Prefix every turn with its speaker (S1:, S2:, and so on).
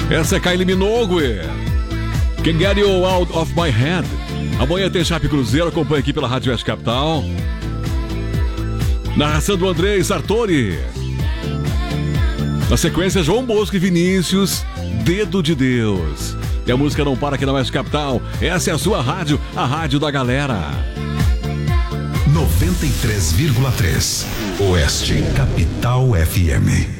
S1: Essa é Kylie Minogue. Can Get You Out of My Head. Amanhã tem Chape Cruzeiro, acompanha aqui pela Rádio Oeste Capital. Narração do Andrei Sartori. Na sequência, João Bosco e Vinícius, Dedo de Deus. E a música não para aqui na Oeste Capital. Essa é a sua rádio, a rádio da galera.
S2: 93,3 Oeste Capital FM.